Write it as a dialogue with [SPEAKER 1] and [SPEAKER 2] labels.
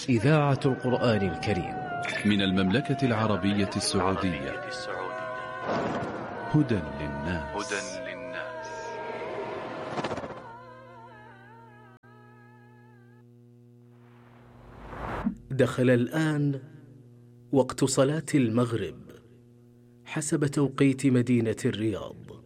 [SPEAKER 1] إذاعة القرآن الكريم
[SPEAKER 2] من المملكة العربية السعودية. هدى للناس.
[SPEAKER 1] دخل الآن وقت صلاة المغرب حسب توقيت مدينة الرياض.